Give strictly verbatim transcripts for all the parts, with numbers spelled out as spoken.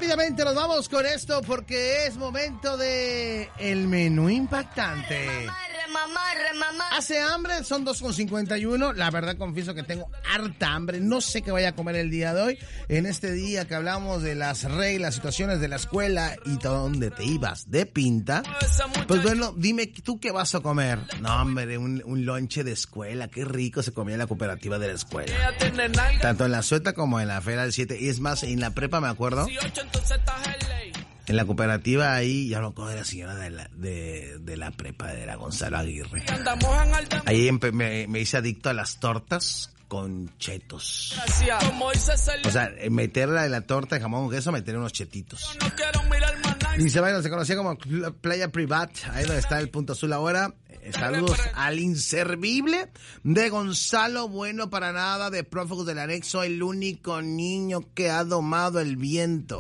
rápidamente nos vamos con esto porque es momento de el menú impactante. ¿Hace hambre? Son dos con cincuenta y uno. La verdad confieso que tengo harta hambre. No sé qué vaya a comer el día de hoy. En este día que hablamos de las reglas, situaciones de la escuela y dónde te ibas de pinta. Pues bueno, dime tú qué vas a comer. No, hombre, un, un lonche de escuela. Qué rico se comía en la cooperativa de la escuela. Tanto en la Sueta como en la Feria del siete. Y es más, en la prepa me acuerdo. En la cooperativa ahí, ya no me acuerdo de la señora de la, de, de la prepa, de la Gonzalo Aguirre. Ahí me, me hice adicto a las tortas con chetos. O sea, meterla en la torta de jamón con queso, meter unos chetitos. Dice, bueno, se conocía como Playa Privat, ahí donde está el punto azul ahora. Saludos al inservible de Gonzalo Bueno para nada, de prófugos del anexo, el único niño que ha domado el viento.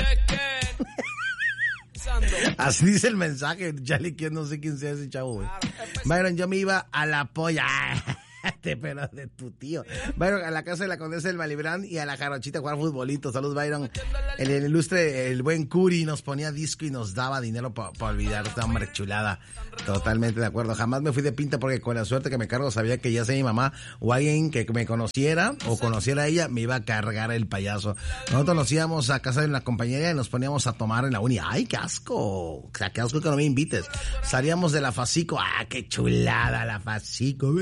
Así dice el mensaje, ya le quiero, no sé quién sea ese chavo, güey. Byron, yo me iba a la polla. Pero de tu tío. Byron, a la casa de la Condesa del Malibrán y a la Jarochita a jugar futbolito. Saludos, Byron. El, el ilustre, el buen Curi nos ponía disco y nos daba dinero para pa olvidar esta hombre chulada. Totalmente de acuerdo. Jamás me fui de pinta porque con la suerte que me cargo sabía que ya sea mi mamá o alguien que me conociera o conociera a ella me iba a cargar el payaso. Nosotros nos íbamos a casa de una compañera y nos poníamos a tomar en la uni. ¡Ay, qué asco! O sea, qué asco que no me invites. Salíamos de la Facico. ¡Ah, qué chulada la Facico!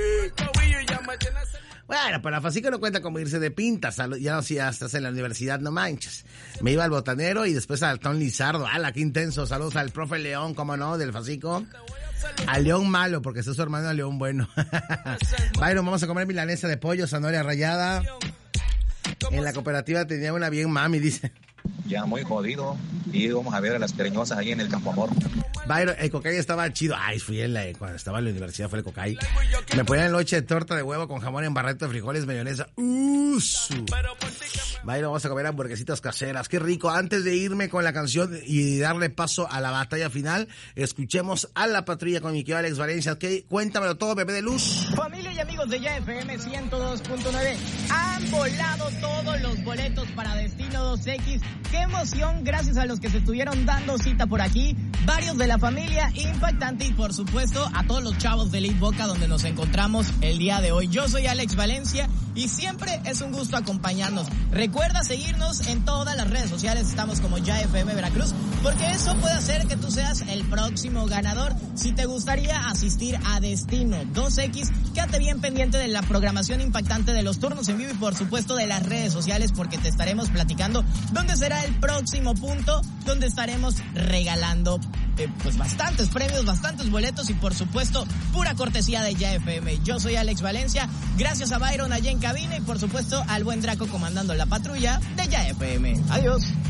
Bueno, pero la Facico no cuenta como irse de pinta. Ya no, si ya estás en la universidad, no manches. Me iba al Botanero y después al Tom Lizardo. ¡Hala, qué intenso! Saludos al profe León, cómo no, del Facico. Al León malo, porque es su hermano, al León bueno. Byron, vamos a comer milanesa de pollo, zanahoria rallada. En la cooperativa tenía una bien mami, dice. Ya muy jodido. Y íbamos a ver a las cariñosas ahí en el Campo Amor. Byron, el cocay estaba chido. Ay, fui en la, cuando estaba en la universidad fue el cocay. Me ponían noche de torta de huevo con jamón en barreto de frijoles, mayonesa. ¡Usu! Byron, vamos a comer hamburguesitas caseras. ¡Qué rico! Antes de irme con la canción y darle paso a la batalla final, escuchemos a La Patrulla con mi querido Alex Valencia. ¿Qué? Cuéntamelo todo, bebé de luz. Familia y amigos de Ya F M ciento dos punto nueve, han volado todos los boletos para Destino dos equis. ¡Qué emoción! Gracias a los que se estuvieron dando cita por aquí. Varios de la familia impactante y por supuesto a todos los chavos de Lead Boca donde nos encontramos el día de hoy. Yo soy Alex Valencia y siempre es un gusto acompañarnos. Recuerda seguirnos en todas las redes sociales, estamos como Ya F M Veracruz, porque eso puede hacer que tú seas el próximo ganador. Si te gustaría asistir a Destino dos equis, quédate bien pendiente de la programación impactante de los turnos en vivo y por supuesto de las redes sociales, porque te estaremos platicando dónde será el próximo punto, donde estaremos regalando eh, pues bastantes premios, bastantes boletos y por supuesto pura cortesía de Ya F M. Yo soy Alex Valencia, gracias a Byron allá en cabina y por supuesto al buen Draco comandando la patrulla de Ya F M. Adiós.